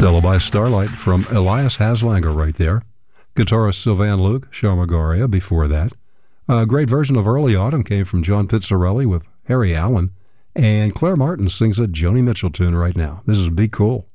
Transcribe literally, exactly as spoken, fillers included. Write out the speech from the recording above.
Lullaby Starlight from Elias Haslanger right there. Guitarist Sylvan Luke, Sharmagoria before that. A great version of Early Autumn came from John Pizzarelli with Harry Allen. And Claire Martin sings a Joni Mitchell tune right now. This is Be Cool.